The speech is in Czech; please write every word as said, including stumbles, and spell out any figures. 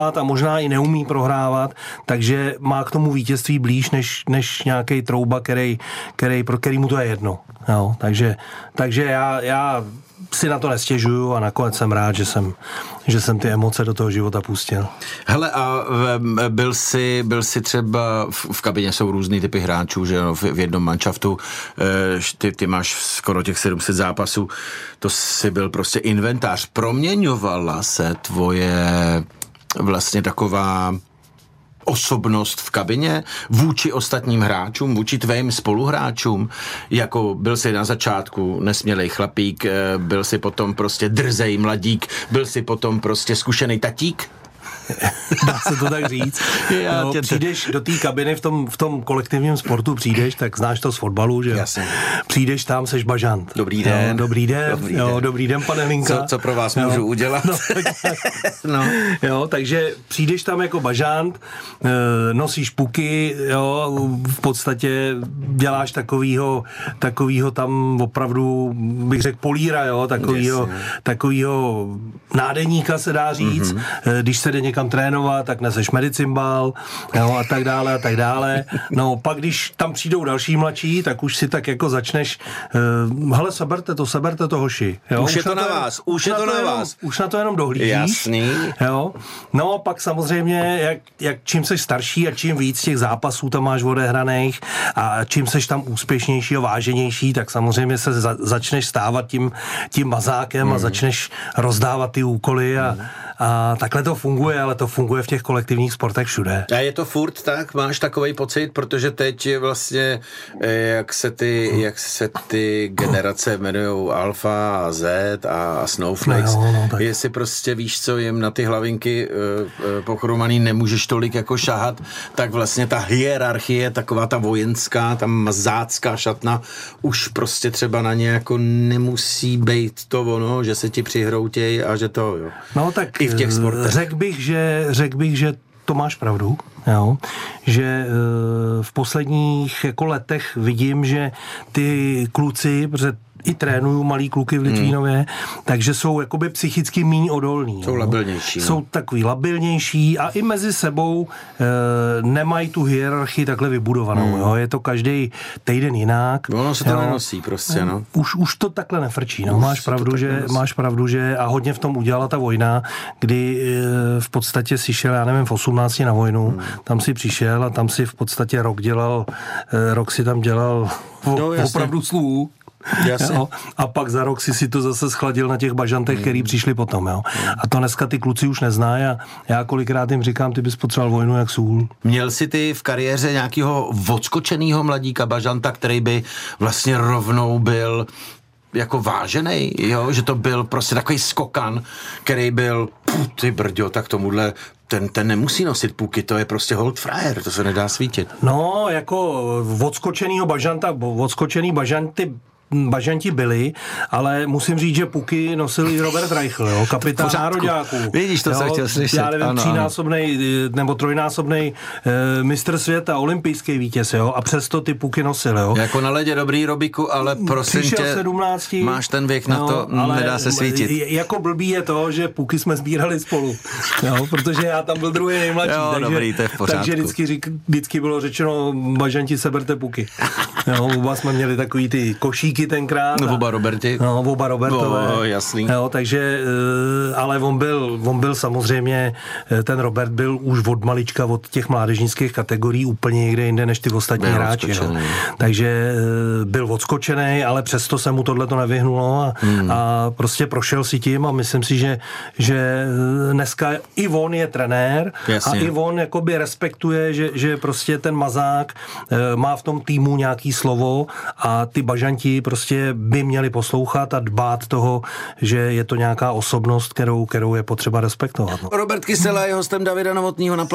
a možná i neumí prohrávat, takže má k tomu vítězství blíž než, než nějaký Trouba, který, který, pro který mu to je jedno. Jo, takže, takže já, já si na to nestěžuju a nakonec jsem rád, že jsem, že jsem ty emoce do toho života pustil. Hele, a byl jsi, byl jsi třeba, v, v kabině jsou různý typy hráčů, že v, v jednom manšaftu, ty, ty máš skoro těch sedm set zápasů, to jsi byl prostě inventář. Proměňovala se tvoje vlastně taková osobnost v kabině vůči ostatním hráčům, vůči tvým spoluhráčům, jako byl jsi na začátku nesmělej chlapík, byl jsi potom prostě drzej mladík, byl jsi potom prostě zkušený tatík? Dá se to tak říct. Já no, přijdeš do té kabiny v tom, v tom kolektivním sportu, přijdeš, tak znáš to z fotbalu, že Jasně. Přijdeš tam, seš bažant. Dobrý den. Jo, dobrý den. Dobrý jo, den. Dobrý den, pane Linka. Co, co pro vás můžu jo. udělat? No, no. Jo, takže přijdeš tam jako bažant, nosíš puky, jo, v podstatě děláš takovýho, takovýho tam opravdu, bych řekl, políra, jo, takovýho, takovýho nádeníka se dá říct. Mm-hmm. Když se jde někam trénovat, tak neseš medicimbál, jo, a tak dále, a tak dále. No, pak když tam přijdou další mladší, tak už si tak jako začneš, uh, hele, seberte to, seberte to, hoši. Jo? Už, už je to na, na vás, už je to na jenom, vás. Už na to jenom dohlížíš. Jasný. Jo. No, pak samozřejmě, jak, jak čím seš starší a čím víc těch zápasů tam máš odehraných a čím seš tam úspěšnější a váženější, tak samozřejmě se za, začneš stávat tím, tím mazákem mm. a začneš rozdávat ty úkoly a, mm. a takhle to funguje, ale to funguje v těch kolektivních sportech všude. A je to furt tak? Máš takovej pocit? Protože teď vlastně, jak se ty, jak se ty generace jmenujou Alfa a Z a Snowflakes, no, no, jestli prostě víš, co jim na ty hlavinky uh, pochromaný nemůžeš tolik jako šahat, tak vlastně ta hierarchie, taková ta vojenská, ta mazácká šatna, už prostě třeba na ně jako nemusí být to ono, že se ti přihroutěj a že to, jo. No tak i v těch sportech. Řekl bych, že, řek bych, že to máš pravdu, jo? Že e, v posledních jako letech vidím, že ty kluci, protože i trénuju malý kluky v Litvínově, hmm. takže jsou jakoby psychicky míň odolní. Jsou labilnější. No. Jsou takový labilnější a i mezi sebou e, nemají tu hierarchii takhle vybudovanou. Hmm. Jo? Je to každý týden jinak. No, ono se to jo? nenosí prostě, no. Už, už to takhle nefrčí. No. Máš pravdu, že, máš pravdu, že a hodně v tom udělala ta vojna, kdy e, v podstatě si šel, já nevím, v osmnácti na vojnu, hmm. tam si přišel a tam si v podstatě rok dělal, e, rok si tam dělal o, no, opravdu sluhu. Jo? A pak za rok si si to zase schladil na těch bažantech, mm. který přišli potom. Jo? A to dneska ty kluci už neznají a já kolikrát jim říkám, ty bys potřeboval vojnu jak sůl. Měl jsi ty v kariéře nějakého odskočenýho mladíka bažanta, který by vlastně rovnou byl jako vážený, jo? Že to byl prostě takový skokan, který byl, pů, ty brďo, tak tomuhle Ten, ten nemusí nosit puky, to je prostě hold frajer, to se nedá svítit. No, jako odskočenýho bažanta, odskočený bažanty bažanti byli, ale musím říct, že puky nosil i Robert Reichl, jo, kapitán nároďáků. Vidíš, to jsem chtěl slyšet. Já nevím, třínásobnej nebo trojnásobnej e, mistr světa, olympijský vítěz, jo, a přesto ty puky nosil, jo. Jako na ledě dobrý, Robiku, ale prosím tě, sedmnácti, máš ten věk na no, to, nedá se svítit. Jako blbý je to, že puky jsme sbírali spolu, jo, protože já tam byl druhý nejmladší, jo, takže, dobrý, to je v pořádku. takže vždycky, řík, vždycky bylo řečeno, bažanti, seberte puky. Jo, oba jsme měli takový ty košíky tenkrát. No, oba Roberti. No, oba Robertové. No, jasný. Jo, takže, ale on byl, on byl samozřejmě, ten Robert byl už od malička, od těch mládežnických kategorií úplně někde jinde, než ty ostatní byl hráči. No. Takže byl odskočený, ale přesto se mu tohleto nevyhnulo a, hmm. a prostě prošel si tím a myslím si, že, že dneska i on je trenér. Jasně. A i on jakoby respektuje, že, že prostě ten mazák má v tom týmu nějaký slovo a ty bažanti prostě by měli poslouchat a dbát toho, že je to nějaká osobnost, kterou, kterou je potřeba respektovat. No. Robert Kysela je hostem Davida Novotnýho na